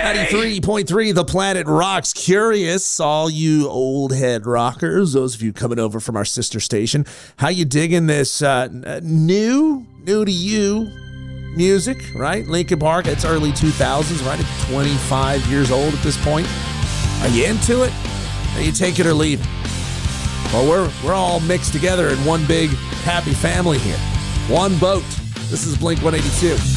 93.3 The Planet rocks. Curious, all you old head rockers, those of you coming over from our sister station, how you digging this new to you music, right? Linkin Park, it's early 2000s, right? It's 25 years old at this point. Are you into it? Are you take it or leave it? Well, we're all mixed together in one big happy family here. One boat. This is Blink 182.